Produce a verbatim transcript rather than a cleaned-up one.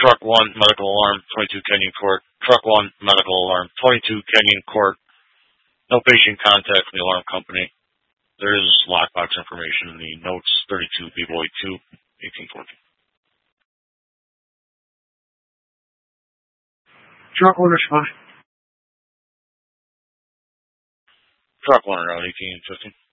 Truck one, medical alarm, twenty-two Kenyon Court. Truck one, medical alarm, twenty-two Kenyon Court. No patient contact from the alarm company. There is lockbox information in the notes, thirty-two B Boy two, eighteen fourteen. Truck one respond. Truck one around eighteen fifteen.